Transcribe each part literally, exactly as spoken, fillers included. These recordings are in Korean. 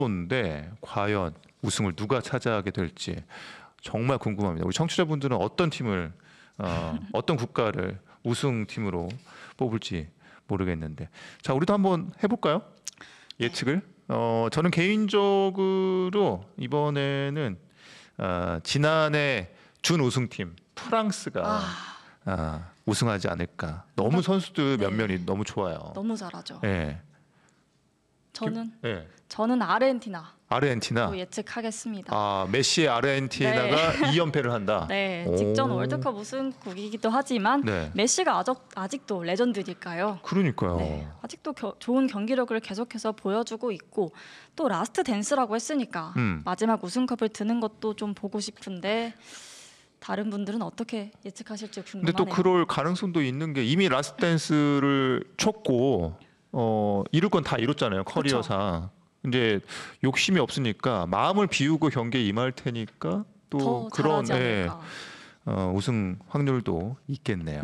인데 과연 우승을 누가 차지하게 될지 정말 궁금합니다. 우리 청취자분들은 어떤 팀을 어, 어떤 국가를 우승팀으로 뽑을지 모르겠는데, 자 우리도 한번 해볼까요? 예측을. 어, 저는 개인적으로 이번에는 어, 지난해 준 우승팀 프랑스가 아, 아, 우승하지 않을까. 너무 선수들 네. 면면이 너무 좋아요. 너무 잘하죠. 예. 저는 예. 저는 아르헨티나 아르헨티나. 또 예측하겠습니다. 아 메시의 아르헨티나가 이 연패를 한다. 네, 오. 직전 월드컵 우승국이기도 하지만 네. 메시가 아직, 아직도 레전드니까요. 그러니까요. 네, 아직도 겨, 좋은 경기력을 계속해서 보여주고 있고 또 라스트 댄스라고 했으니까 음. 마지막 우승컵을 드는 것도 좀 보고 싶은데 다른 분들은 어떻게 예측하실지 근데 궁금하네요. 또 그럴 가능성도 있는 게 이미 라스트 댄스를 쳤고 어 이룰 건 다 이뤘잖아요. 커리어상. 이제 욕심이 없으니까 마음을 비우고 경기에 임할 테니까 또 더 그런 잘하지 예, 않을까. 어, 우승 확률도 있겠네요.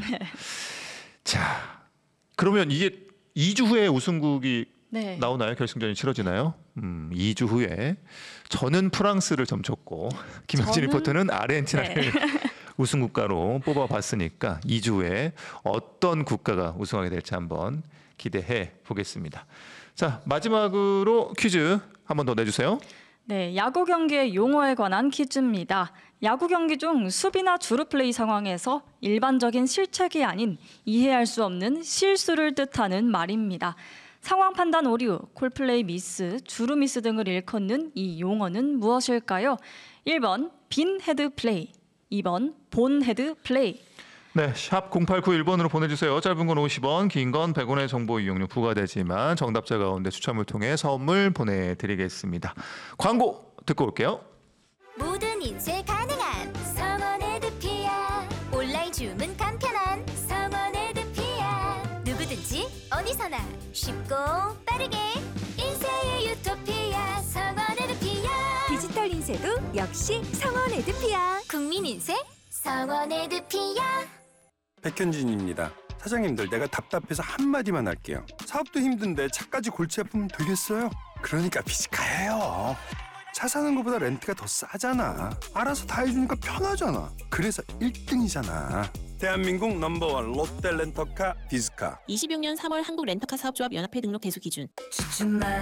자, 그러면 이게 이 주 후에 우승국이 네. 나오나요? 결승전이 치러지나요? 음, 이 주 후에 저는 프랑스를 점쳤고 김현진 저는- 리포터는 아르헨티나를 네. 우승 국가로 뽑아봤으니까 이 주 후에 어떤 국가가 우승하게 될지 한번 기대해 보겠습니다. 자, 마지막으로 퀴즈 한 번 더 내주세요. 네, 야구 경기의 용어에 관한 퀴즈입니다. 야구 경기 중 수비나 주루 플레이 상황에서 일반적인 실책이 아닌 이해할 수 없는 실수를 뜻하는 말입니다. 상황 판단 오류, 콜플레이 미스, 주루 미스 등을 일컫는 이 용어는 무엇일까요? 일 번 빈 헤드 플레이, 이 번 본 헤드 플레이. 네, 샵 공팔구일 번으로 보내주세요. 짧은 건 오십 원, 긴 건 백 원의 정보 이용료 부과되지만 정답자 가운데 추첨을 통해 선물 보내드리겠습니다. 광고 듣고 올게요. 모든 인쇄 가능한 성원 에드피아. 온라인 주문 간편한 성원 에드피아. 누구든지 어디서나 쉽고 빠르게 인쇄의 유토피아 성원 에드피아. 디지털 인쇄도 역시 성원 에드피아. 국민 인쇄 성원 에드피아. 백현진입니다. 사장님들, 내가 답답해서 한마디만 할게요. 사업도 힘든데 차까지 골치 아프면 되겠어요? 그러니까 비즈카예요. 차 사는 것보다 렌트가 더 싸잖아. 알아서 다 해주니까 편하잖아. 그래서 일 등이잖아. 대한민국 넘버원 롯데 렌터카 비즈카. 이십육 년 삼월 한국 렌터카 사업조합 연합회 등록 대수 기준.